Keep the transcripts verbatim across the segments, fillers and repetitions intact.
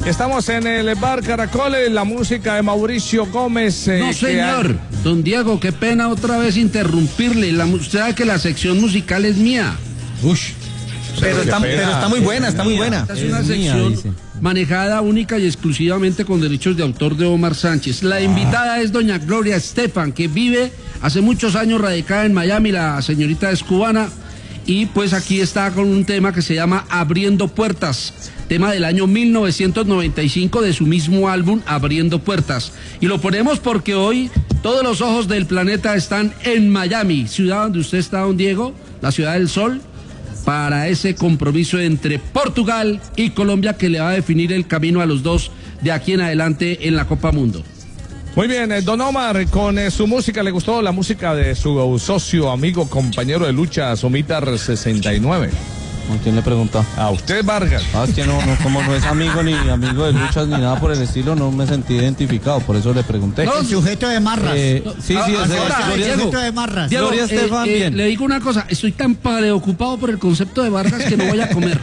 Estamos en el bar Caracol, la música de Mauricio Gómez. Eh, no, señor. Hay... Don Diego, qué pena otra vez interrumpirle. La, usted sabe que la sección musical es mía. Uy. Pero está, pero está muy buena, está muy buena. Esta es una es sección mía, manejada única y exclusivamente con derechos de autor de Omar Sánchez. La invitada ah. es doña Gloria Estefan, que vive hace muchos años radicada en Miami. La señorita es cubana. Y pues aquí está con un tema que se llama Abriendo Puertas, tema del año mil novecientos noventa y cinco de su mismo álbum Abriendo Puertas. Y lo ponemos porque hoy todos los ojos del planeta están en Miami, ciudad donde usted está, don Diego, la ciudad del sol, para ese compromiso entre Portugal y Colombia que le va a definir el camino a los dos de aquí en adelante en la Copa Mundo. Muy bien, eh, don Omar, con eh, su música, ¿le gustó la música de su socio, amigo, compañero de lucha, Somitar sesenta y nueve? ¿A quién le preguntó? A usted, Vargas. Ah, es que no, no, como no es amigo ni amigo de luchas ni nada por el estilo, no me sentí identificado, por eso le pregunté. No, el sujeto de marras. Eh, sí, sí, ah, es el sujeto de marras. Diego, Gloria eh, Estefan, eh, bien. Le digo una cosa, estoy tan preocupado por el concepto de Vargas que no voy a comer.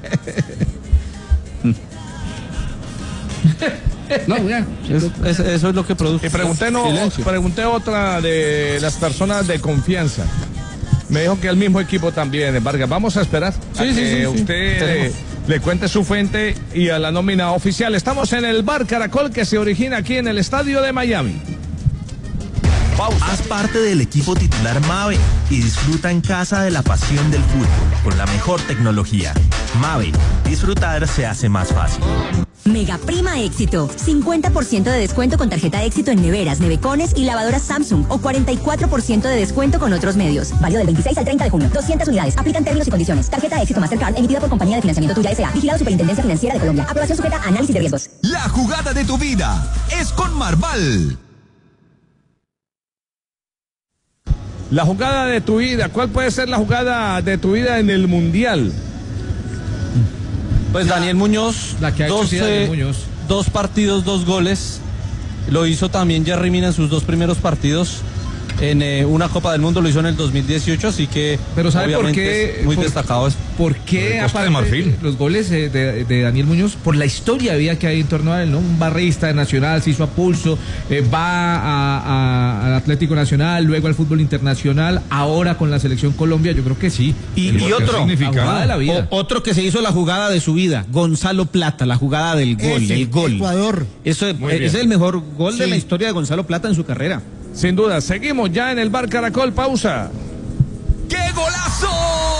No, ya. Es, es, eso es lo que produce. Y pregunté, no, pregunté otra de las personas de confianza. Me dijo que el mismo equipo también, Vargas. Vamos a esperar sí, a sí, que sí, usted sí. le, le cuente su fuente y a la nómina oficial. Estamos en el bar Caracol que se origina aquí en el estadio de Miami. Pausa. Haz parte del equipo titular Mave y disfruta en casa de la pasión del fútbol con la mejor tecnología. Mave, disfrutar se hace más fácil. Mega Prima Éxito, cincuenta por ciento de descuento con tarjeta Éxito en neveras, nevecones y lavadoras Samsung o cuarenta y cuatro por ciento de descuento con otros medios. Válido del veintiséis al treinta de junio, doscientas unidades, aplican términos y condiciones. Tarjeta Éxito Mastercard emitida por Compañía de Financiamiento Tuya S A, vigilado Superintendencia Financiera de Colombia. Aprobación sujeta a análisis de riesgos. La jugada de tu vida es con Marval. La jugada de tu vida, ¿cuál puede ser la jugada de tu vida en el Mundial? Pues Daniel Muñoz, la que ha hecho dos, sí, Daniel eh, Muñoz. dos partidos, dos goles. Lo hizo también Jerry Mina en sus dos primeros partidos. En eh, una Copa del Mundo lo hizo en el dos mil dieciocho, así que pero ¿sabe por qué? Es muy por, destacado. Es ¿Por qué Costa de Marfil? Los goles de, de, de Daniel Muñoz? Por la historia de vida que hay en torno a él, ¿no? Un barrista de Nacional, se hizo a pulso, eh, va a, a, al Atlético Nacional, luego al fútbol internacional, ahora con la selección Colombia, yo creo que sí. Y, y otro, la jugada de la vida. O, otro que se hizo la jugada de su vida, Gonzalo Plata, la jugada del gol, Ese, el gol. Ecuador. Eso es, es el mejor gol sí. de la historia de Gonzalo Plata en su carrera. Sin duda, seguimos ya en el bar Caracol, pausa. ¡Qué golazo!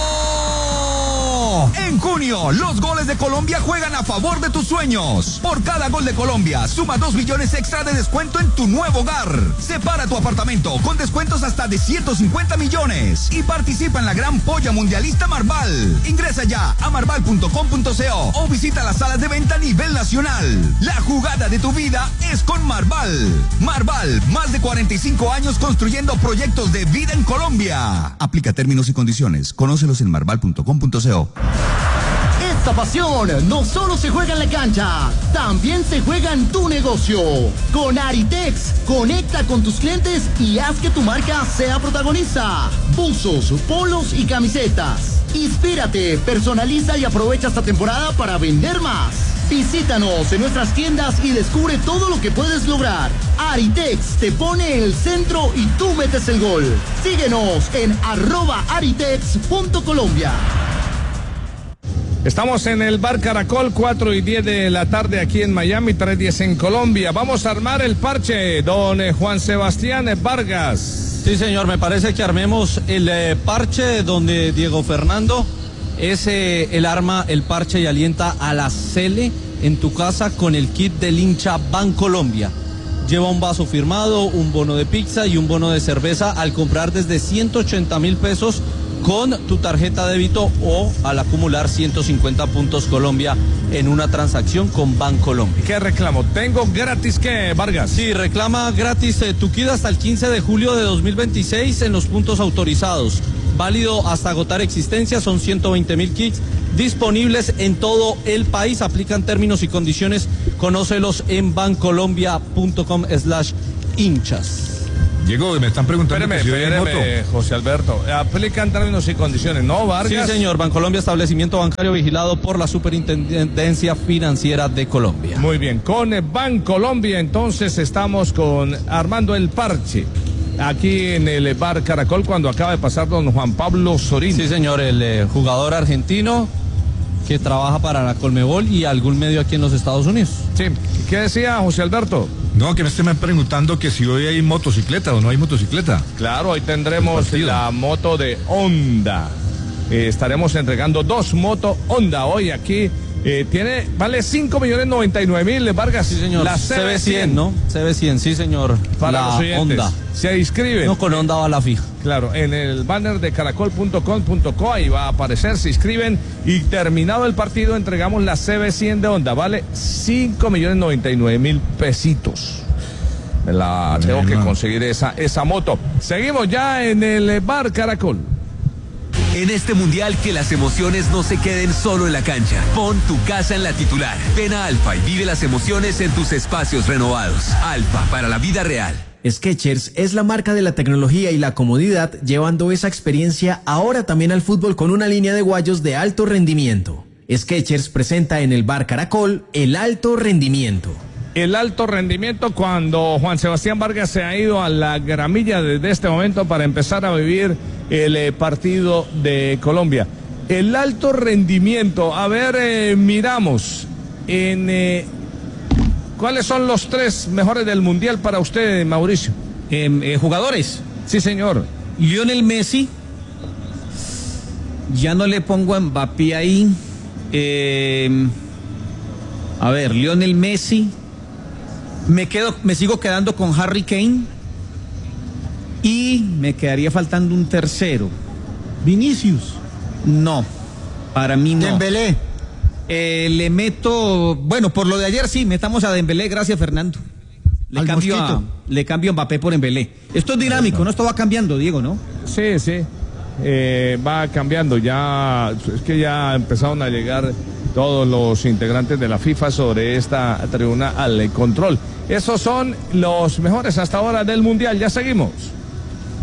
En junio, los goles de Colombia juegan a favor de tus sueños. Por cada gol de Colombia, suma dos millones extra de descuento en tu nuevo hogar. Separa tu apartamento con descuentos hasta de ciento cincuenta millones. Y participa en la gran polla mundialista Marval. Ingresa ya a marval punto com punto co o visita las salas de venta a nivel nacional. La jugada de tu vida es con Marval. Marval, más de cuarenta y cinco años construyendo proyectos de vida en Colombia. Aplica términos y condiciones. Conócelos en marval punto com punto co. Esta pasión no solo se juega en la cancha, también se juega en tu negocio. Con Aritex, conecta con tus clientes y haz que tu marca sea protagonista. Buzos, polos y camisetas. Inspírate, personaliza y aprovecha esta temporada para vender más. Visítanos en nuestras tiendas y descubre todo lo que puedes lograr. Aritex te pone en el centro y tú metes el gol. Síguenos en arroba aritex punto colombia. Estamos en el bar Caracol, cuatro y diez de la tarde aquí en Miami, tres diez en Colombia. Vamos a armar el parche, don eh, Juan Sebastián Vargas. Sí, señor, me parece que armemos el eh, parche donde Diego Fernando es eh, el arma, el parche y alienta a la Cele en tu casa con el kit del hincha Bancolombia. Lleva un vaso firmado, un bono de pizza y un bono de cerveza al comprar desde ciento ochenta mil pesos con tu tarjeta de débito o al acumular ciento cincuenta puntos Colombia en una transacción con Bancolombia. ¿Qué reclamo? ¿Tengo gratis qué, Vargas? Sí, reclama gratis eh, tu kit hasta el quince de julio de dos mil veintiséis en los puntos autorizados. Válido hasta agotar existencia, son ciento veinte mil kits disponibles en todo el país. Aplican términos y condiciones, conócelos en bancolombia punto com slash hinchas. Diego, me están preguntando Espéreme, que si voy en espéreme, moto. José Alberto. Aplican términos y condiciones, ¿no, Vargas? Sí, señor. Bancolombia, establecimiento bancario vigilado por la Superintendencia Financiera de Colombia. Muy bien. Con Bancolombia, entonces, estamos con Armando el Parche. Aquí en el bar Caracol, cuando acaba de pasar don Juan Pablo Sorín. Sí, señor. El eh, jugador argentino que trabaja para la Colmebol y algún medio aquí en los Estados Unidos. Sí. ¿Qué decía José Alberto? No, que me estén preguntando que si hoy hay motocicleta o no hay motocicleta. Claro, hoy tendremos la moto de Honda. Eh, estaremos entregando dos motos Honda hoy aquí. Eh, tiene, vale cinco millones noventa y nueve mil, Vargas. Sí, señor. La C B cien, ¿no? C B cien, sí, señor. Para la los oyentes. Honda. Se inscriben. No, con Honda va la fija. Claro, en el banner de caracol punto com punto co, ahí va a aparecer, se inscriben y terminado el partido entregamos la C B cien de Honda, vale cinco millones noventa y nueve mil pesitos. Me la tengo que conseguir esa, esa moto. Seguimos ya en el bar Caracol. En este mundial, que las emociones no se queden solo en la cancha. Pon tu casa en la titular. Ven a Alfa y vive las emociones en tus espacios renovados. Alfa, para la vida real. Skechers es la marca de la tecnología y la comodidad, llevando esa experiencia ahora también al fútbol con una línea de guayos de alto rendimiento. Skechers presenta en el bar Caracol el alto rendimiento. El alto rendimiento cuando Juan Sebastián Vargas se ha ido a la gramilla desde este momento para empezar a vivir el eh, partido de Colombia. El alto rendimiento, a ver, eh, miramos en eh, ¿cuáles son los tres mejores del mundial para usted, Mauricio? Eh, eh, jugadores. Sí, señor. Lionel Messi. Ya no le pongo a Mbappé ahí. Eh, a ver, Lionel Messi. Me quedo, me sigo quedando con Harry Kane. Y me quedaría faltando un tercero. Vinicius. No, para mí no. Dembélé. Eh, le meto, bueno, por lo de ayer sí, metamos a Dembélé, gracias Fernando. Le Al cambio a, mosquito. le cambio a Mbappé por Dembélé. Esto es dinámico, ¿no? Esto va cambiando, Diego, ¿no? Sí, sí. Eh, va cambiando. Ya es que ya empezaron a llegar todos los integrantes de la FIFA sobre esta tribuna al control. Esos son los mejores hasta ahora del mundial. Ya seguimos.